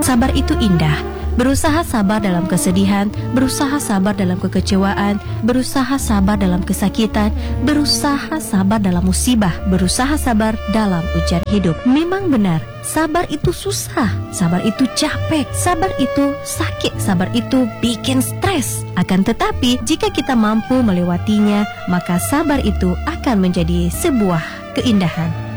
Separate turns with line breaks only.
Sabar itu indah. Berusaha sabar dalam kesedihan, berusaha sabar dalam kekecewaan, berusaha sabar dalam kesakitan, berusaha sabar dalam musibah, berusaha sabar dalam ujian hidup. Memang benar, sabar itu susah, sabar itu capek, sabar itu sakit, sabar itu bikin stres. Akan tetapi, jika kita mampu melewatinya, maka sabar itu akan menjadi sebuah keindahan.